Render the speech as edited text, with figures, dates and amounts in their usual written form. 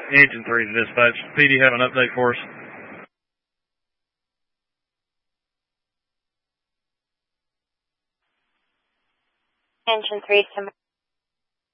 Engine 3 to dispatch. PD have an update for us? Engine 3 to